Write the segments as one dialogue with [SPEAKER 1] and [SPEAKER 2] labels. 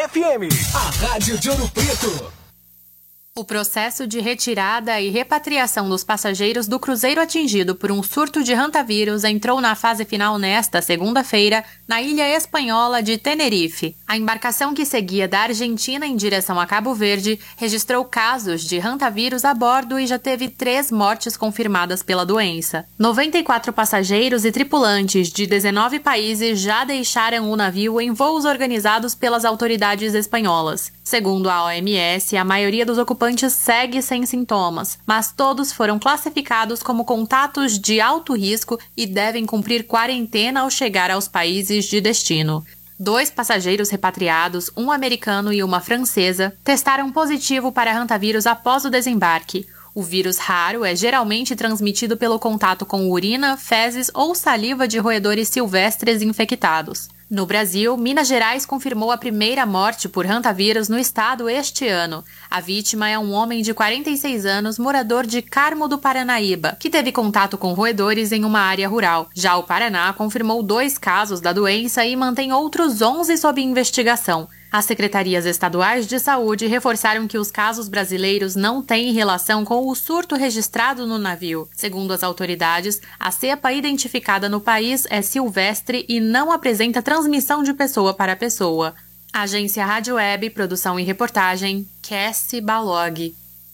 [SPEAKER 1] FM, a rádio de Ouro Preto.
[SPEAKER 2] O processo de retirada e repatriação dos passageiros do cruzeiro atingido por um surto de hantavírus entrou na fase final nesta segunda-feira, na ilha espanhola de Tenerife. A embarcação que seguia da Argentina em direção a Cabo Verde registrou casos de hantavírus a bordo e já teve 3 mortes confirmadas pela doença. 94 passageiros e tripulantes de 19 países já deixaram o navio em voos organizados pelas autoridades espanholas. Segundo a OMS, a maioria dos ocupantes segue sem sintomas, mas todos foram classificados como contatos de alto risco e devem cumprir quarentena ao chegar aos países de destino. 2 passageiros repatriados, um americano e uma francesa, testaram positivo para hantavírus após o desembarque. O vírus raro é geralmente transmitido pelo contato com urina, fezes ou saliva de roedores silvestres infectados. No Brasil, Minas Gerais confirmou a primeira morte por hantavírus no estado este ano. A vítima é um homem de 46 anos, morador de Carmo do Paranaíba, que teve contato com roedores em uma área rural. Já o Paraná confirmou 2 casos da doença e mantém outros 11 sob investigação. As secretarias estaduais de saúde reforçaram que os casos brasileiros não têm relação com o surto registrado no navio. Segundo as autoridades, a cepa identificada no país é silvestre e não apresenta transmissão de pessoa para pessoa. Agência Rádio Web, produção e reportagem, Cassie Balog.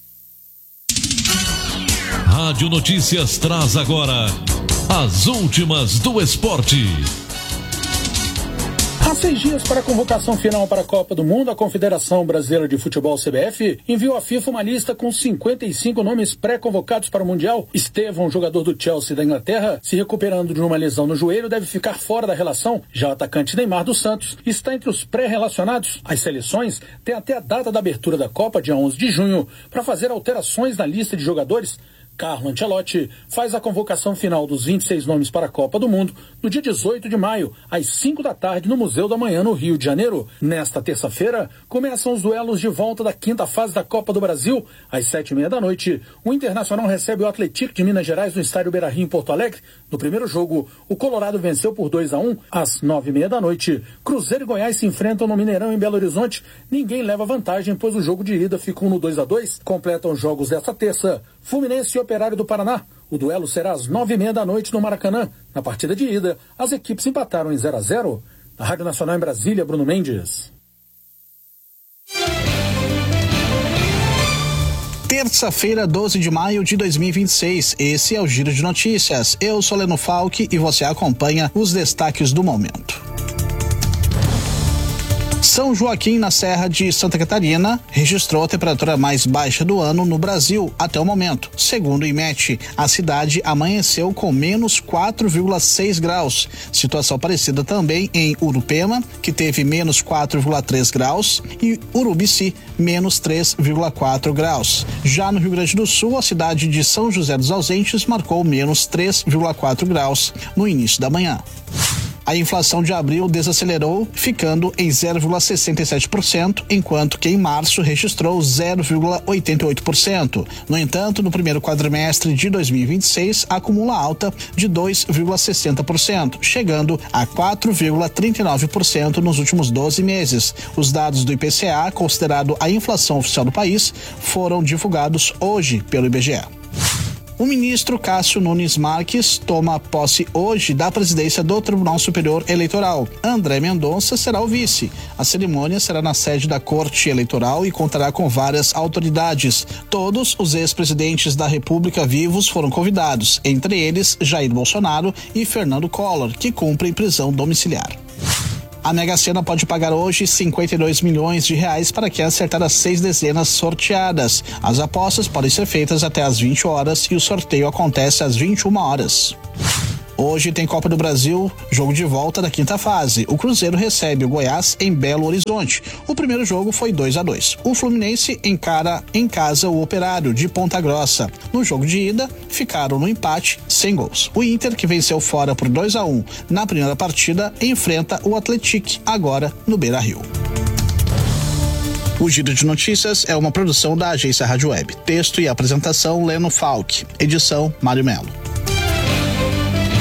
[SPEAKER 3] Rádio Notícias traz agora as últimas do esporte.
[SPEAKER 4] Há 6 dias para a convocação final para a Copa do Mundo, a Confederação Brasileira de Futebol, CBF, enviou à FIFA uma lista com 55 nomes pré-convocados para o Mundial. Estevão, jogador do Chelsea da Inglaterra, se recuperando de uma lesão no joelho, deve ficar fora da relação. Já o atacante Neymar dos Santos está entre os pré-relacionados. As seleções têm até a data da abertura da Copa, dia 11 de junho, para fazer alterações na lista de jogadores. Carlo Ancelotti faz a convocação final dos 26 nomes para a Copa do Mundo no dia 18 de maio, às 5 da tarde, no Museu da Manhã, no Rio de Janeiro. Nesta terça-feira, começam os duelos de volta da 5ª fase da Copa do Brasil. Às 7h30 da noite, o Internacional recebe o Atlético de Minas Gerais no estádio Beira-Rio, em Porto Alegre. No primeiro jogo, o Colorado venceu por 2-1. Às 9h30 da noite, Cruzeiro e Goiás se enfrentam no Mineirão, em Belo Horizonte. Ninguém leva vantagem, pois o jogo de ida ficou no 2-2. Completam os jogos desta terça Fluminense e Operário do Paraná. O duelo será às 9h30 da noite no Maracanã. Na partida de ida, as equipes empataram em 0-0. Na Rádio Nacional em Brasília, Bruno Mendes.
[SPEAKER 5] Terça-feira, 12 de maio de 2026. Esse é o Giro de Notícias. Eu sou Leno Falck e você acompanha os destaques do momento. São Joaquim, na Serra de Santa Catarina, registrou a temperatura mais baixa do ano no Brasil até o momento. Segundo o IMET, a cidade amanheceu com menos 4,6 graus. Situação parecida também em Urupema, que teve menos 4,3 graus, e Urubici, menos 3,4 graus. Já no Rio Grande do Sul, a cidade de São José dos Ausentes marcou menos 3,4 graus no início da manhã. A inflação de abril desacelerou, ficando em 0,67%, enquanto que em março registrou 0,88%. No entanto, no primeiro quadrimestre de 2026, acumula alta de 2,60%, chegando a 4,39% nos últimos 12 meses. Os dados do IPCA, considerado a inflação oficial do país, foram divulgados hoje pelo IBGE. O ministro Cássio Nunes Marques toma posse hoje da presidência do Tribunal Superior Eleitoral. André Mendonça será o vice. A cerimônia será na sede da Corte Eleitoral e contará com várias autoridades. Todos os ex-presidentes da República vivos foram convidados, entre eles Jair Bolsonaro e Fernando Collor, que cumprem prisão domiciliar. A Mega Sena pode pagar hoje 52 milhões de reais para quem acertar as 6 dezenas sorteadas. As apostas podem ser feitas até às 20 horas e o sorteio acontece às 21 horas. Hoje tem Copa do Brasil, jogo de volta da 5ª fase. O Cruzeiro recebe o Goiás em Belo Horizonte. O primeiro jogo foi 2-2. O Fluminense encara em casa o Operário de Ponta Grossa. No jogo de ida, ficaram no empate, sem gols. O Inter, que venceu fora por 2-1 na primeira partida, enfrenta o Atlético agora no Beira-Rio. O Giro de Notícias é uma produção da Agência Rádio Web. Texto e apresentação, Leno Falck. Edição, Mário Melo.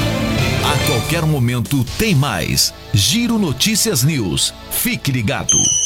[SPEAKER 3] A qualquer momento tem mais. Giro Notícias News. Fique ligado.